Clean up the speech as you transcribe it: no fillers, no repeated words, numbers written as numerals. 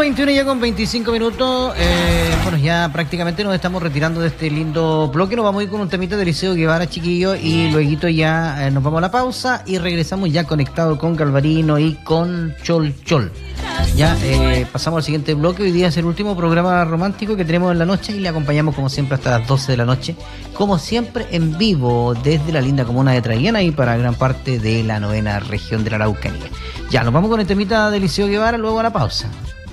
21 ya con 25 minutos. Bueno, ya prácticamente nos estamos retirando de este lindo bloque. Nos vamos a ir con un temita de Liceo Guevara, chiquillos, y luego ya nos vamos a la pausa y regresamos ya conectado con Galvarino y con Chol Chol. Ya pasamos al siguiente bloque. Hoy día es el último programa romántico que tenemos en la noche y le acompañamos como siempre hasta las 12 de la noche, como siempre en vivo desde la linda comuna de Traiana y para gran parte de la 9ª región de la Araucanía. Ya, nos vamos con el temita de Liceo Guevara, luego a la pausa.